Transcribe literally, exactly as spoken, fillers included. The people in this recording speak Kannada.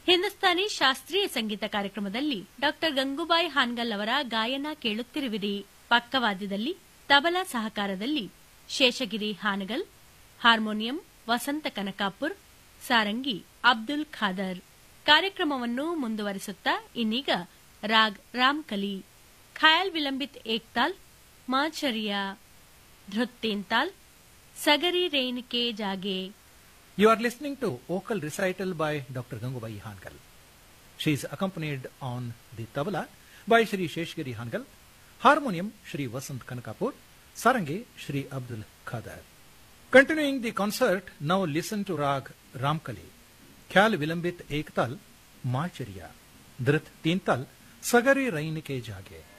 ಹಿಂದೂಸ್ತಾನಿ ಶಾಸ್ತ್ರೀಯ ಸಂಗೀತ ಕಾರ್ಯಕ್ರಮದಲ್ಲಿ ಡಾಕ್ಟರ್ ಗಂಗೂಬಾಯಿ ಹಾನ್ಗಲ್ ಅವರ ಗಾಯನ ಕೇಳುತ್ತಿರುವಿರಿ. ಪಕ್ಕವಾದ್ಯದಲ್ಲಿ ತಬಲಾ ಸಹಕಾರದಲ್ಲಿ ಶೇಷಗಿರಿ ಹಾನಗಲ್, ಹಾರ್ಮೋನಿಯಂ ವಸಂತ ಕನಕಾಪುರ್, ಸಾರಂಗಿ ಅಬ್ದುಲ್ ಖಾದರ್. ಕಾರ್ಯಕ್ರಮವನ್ನು ಮುಂದುವರಿಸುತ್ತಾ ಇನ್ನೀಗ ರಾಗ್ ರಾಮ್ಕಲಿ, ಖಯಾಲ್ ವಿಲಂಬಿತ್ ಏಕ್ತಾಲ್, ಮಾಚರಿಯಾ, ಧೃತ್ತೇಂತಾಲ್, ಸಗರಿ ರೇನ್ ಕೆ ಜಾಗೆ. You are listening to vocal recital by Doctor Gangubai Hankal. She is accompanied on the tabla by Shri Sheshgiri Hankal, harmonium Shri Vasant Kanakapur, sarangi Shri Abdul Khadar. Continuing the concert, now listen to Rag Ramkali, Khyal Vilambit Ektal, Machariya, Dhrit Tintal, Sagari Rain Ke Jage.